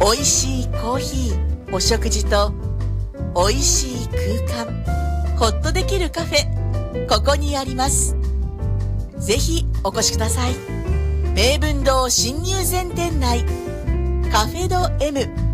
おいしいコーヒー、お食事とおいしい空間、ほっとできるカフェ、ここにあります。ぜひお越しください。名文堂新入善店内カフェド M